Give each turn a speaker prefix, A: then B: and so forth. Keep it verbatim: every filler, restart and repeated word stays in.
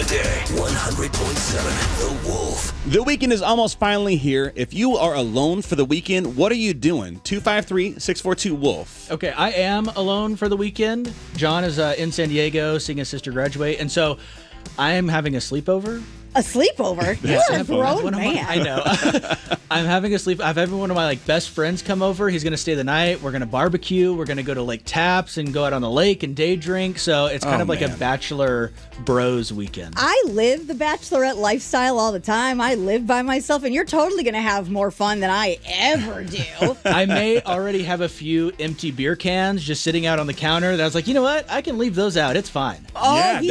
A: weekday. one hundred point seven The Wolf.
B: The weekend is almost finally here. If you are alone for the weekend, what are you doing? two five three, six four two, wolf.
C: Okay, I am alone for the weekend. John is uh, in San Diego seeing his sister graduate, and so I am having a sleepover.
D: A sleepover? You're a grown
C: One of my-
D: man.
C: I know. I'm having a sleep. I've having one of my like best friends come over. He's gonna stay the night. We're gonna barbecue. We're gonna go to Lake Taps and go out on the lake and day drink. So it's kind
B: Oh,
C: of like
B: man.
C: a bachelor bros weekend.
D: I live the bachelorette lifestyle all the time. I live by myself, and you're totally going to have more fun than I ever do.
C: I may already have a few empty beer cans just sitting out on the counter that I was like, you know what? I can leave those out. It's fine.
D: Oh,
B: Yeah,
D: he